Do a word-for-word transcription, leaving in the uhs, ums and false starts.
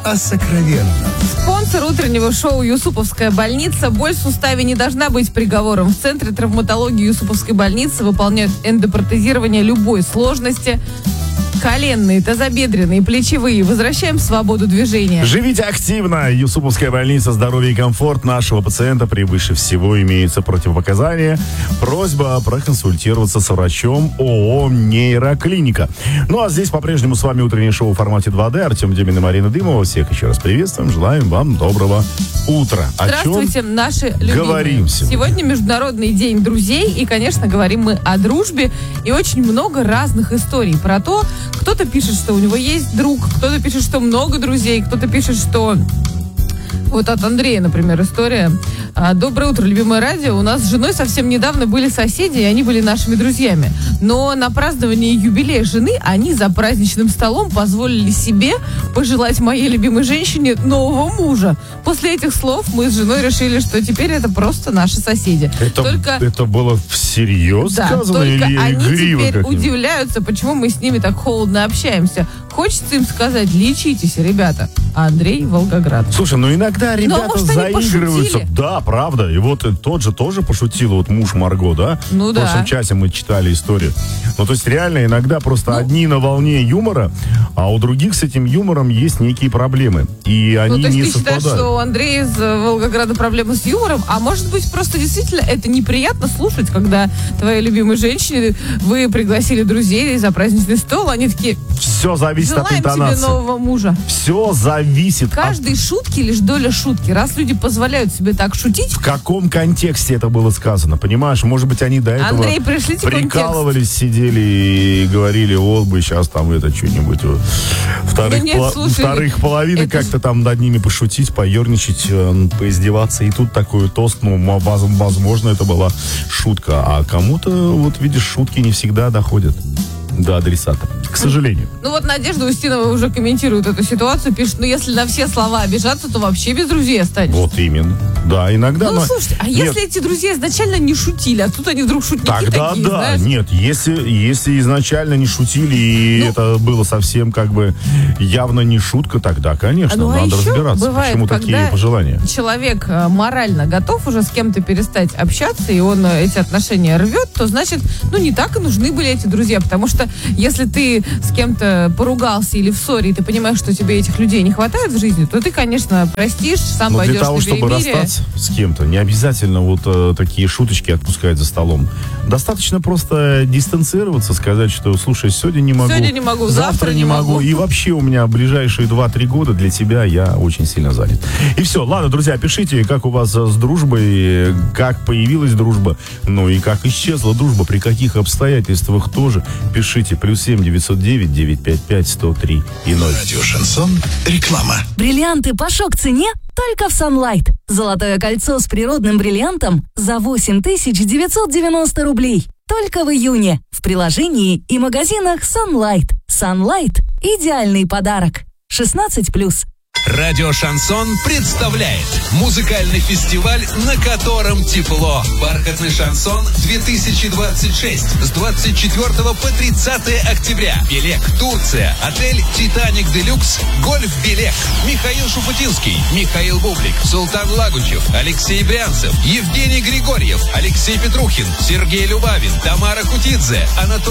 о сокровенном. Спонсор утреннего шоу «Юсуповская больница». Боль в суставе не должна быть приговором. В Центре травматологии Юсуповской больницы выполняют эндопротезирование любой сложности. Коленные, тазобедренные, плечевые. Возвращаем свободу движения. Живите активно. Юсуповская больница. Здоровье и комфорт нашего пациента превыше всего. Имеются противопоказания. Просьба проконсультироваться с врачом ООО «Нейроклиника». Ну а здесь по-прежнему с вами утреннее шоу в формате два дэ. Артем Демин и Марина Дымова. Всех еще раз приветствуем. Желаем вам доброго утра. О Здравствуйте, чем наши любимые. Говорим сегодня. Сегодня Международный день друзей. И, конечно, говорим мы о дружбе. И очень много разных историй про то, кто-то пишет, что у него есть друг, кто-то пишет, что много друзей, кто-то пишет, что... Вот от Андрея, например, история. Доброе утро, любимое радио. У нас с женой совсем недавно были соседи, и они были нашими друзьями. Но на праздновании юбилея жены они за праздничным столом позволили себе пожелать моей любимой женщине нового мужа. После этих слов мы с женой решили, что теперь это просто наши соседи. Это, только... это было всерьез да, сказано только или они игриво теперь как-нибудь? Удивляются, почему мы с ними так холодно общаемся. Хочется им сказать: лечитесь, ребята. А Андрей, Волгоград. Слушай, ну иногда ребята может, они заигрываются. пошутили? Да, правда. И вот тот же тоже пошутил, вот муж Марго, да? Ну В да. прошлом часе мы читали историю. Ну, то есть реально иногда просто Ну, одни на волне юмора, а у других с этим юмором есть некие проблемы. И они Ну, то есть не ты совпадают. считаешь, что у Андрея из э, Волгограда проблемы с юмором, а может быть, просто действительно это неприятно слушать, когда твоей любимой женщине вы пригласили друзей за праздничный стол, они такие: Все зависит от желаем тебе интонации. нового мужа. Все зависит В каждой шутке лишь доля шутки. Раз люди позволяют себе так шутить, в каком контексте это было сказано, понимаешь? Может быть, они до этого Андрей, пришлите прикалывались, сидели и говорили: вот бы сейчас там это что-нибудь э, вторых, Да нет, пла- слушай, вторых половины это как-то там над ними пошутить, поерничать, э, поиздеваться. И тут такой тост, ну, м- воз- возможно, это была шутка. А кому-то, вот видишь, шутки не всегда доходят до адресата, к сожалению. Ну вот Надежда Устинова уже комментирует эту ситуацию, пишет: ну если на все слова обижаться, то вообще без друзей останешься. Вот именно. Да, иногда... Ну, но- слушайте, а Нет, если эти друзья изначально не шутили, а тут они вдруг шутники тогда такие, да, знаешь? нет, если, если изначально не шутили, и Ну, это было совсем как бы явно не шутка, тогда, конечно, Ну, а надо еще разбираться, бывает, почему когда такие пожелания. человек э, морально готов уже с кем-то перестать общаться, и он э, эти отношения рвет, то значит, ну не так и нужны были эти друзья, потому что если ты с кем-то поругался или в ссоре, и ты понимаешь, что тебе этих людей не хватает в жизни, то ты, конечно, простишь, сам Но пойдешь для того, на чтобы перемирие. расстаться с кем-то, не обязательно вот э, такие шуточки отпускать за столом. Достаточно просто дистанцироваться, сказать, что, слушай, сегодня не могу, Сегодня не могу, завтра не могу, и вообще у меня ближайшие два-три года для тебя я очень сильно занят. И все, ладно, друзья, пишите, как у вас с дружбой, как появилась дружба, ну и как исчезла дружба, при каких обстоятельствах тоже. Пишите, плюс семь девятьсот девять девятьсот пятьдесят пять сто три и ноль. Радио Шансон. Реклама. Бриллианты по шок-цене только в Sunlight. Золотое кольцо с природным бриллиантом за восемь тысяч девятьсот девяносто рублей. Только в июне. В приложении и магазинах Sunlight. Sunlight – идеальный подарок. шестнадцать плюс. Радио Шансон представляет музыкальный фестиваль, на котором тепло. Бархатный шансон две тысячи двадцать шесть с двадцать четвёртого по тридцатое октября. Белек, Турция, отель Титаник Делюкс, Гольф Белек. Михаил Шуфутинский, Михаил Бублик, Султан Лагучев, Алексей Брянцев, Евгений Григорьев, Алексей Петрухин, Сергей Любавин, Тамара Кутидзе, Анатолий